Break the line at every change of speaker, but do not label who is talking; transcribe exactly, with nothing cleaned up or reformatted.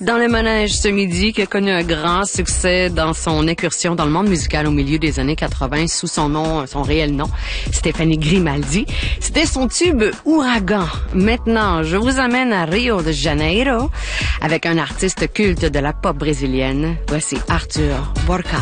dans le manège ce midi, qui a connu un grand succès dans son incursion dans le monde musical au milieu des années quatre-vingt sous son nom, son réel nom, Stéphanie Grimaldi. C'était son tube Ouragan. Maintenant, je vous amène à Rio de Janeiro avec un artiste culte de la pop brésilienne. Voici Arthur Borca.